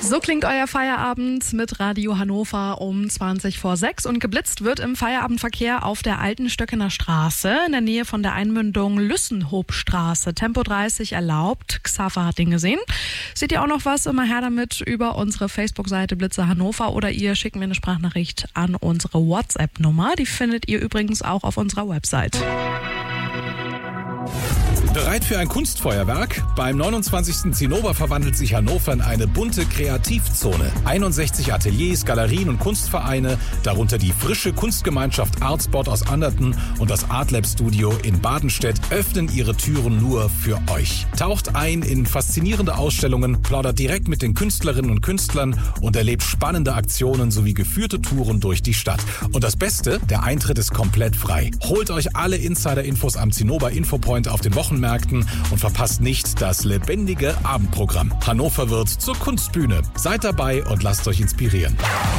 So klingt euer Feierabend mit Radio Hannover um 20:06 und geblitzt wird im Feierabendverkehr auf der Alten Stöckener Straße in der Nähe von der Einmündung Lüssenhofstraße. Tempo 30 erlaubt. Xaver hat den gesehen. Seht ihr auch noch was? Immer her damit über unsere Facebook-Seite Blitzer Hannover oder ihr schickt mir eine Sprachnachricht an unsere WhatsApp-Nummer. Die findet ihr übrigens auch auf unserer Website. Bereit für ein Kunstfeuerwerk? Beim 29. Zinnober verwandelt sich Hannover in eine bunte Kreativzone. 61 Ateliers, Galerien und Kunstvereine, darunter die frische Kunstgemeinschaft Artspot aus Anderten und das Artlab Studio in Badenstedt, öffnen ihre Türen nur für euch. Taucht ein in faszinierende Ausstellungen, plaudert direkt mit den Künstlerinnen und Künstlern und erlebt spannende Aktionen sowie geführte Touren durch die Stadt. Und das Beste, der Eintritt ist komplett frei. Holt euch alle Insider-Infos am Zinnober Infopoint auf den Wochenmärkten und verpasst nicht das lebendige Abendprogramm. Hannover wird zur Kunstbühne. Seid dabei und lasst euch inspirieren.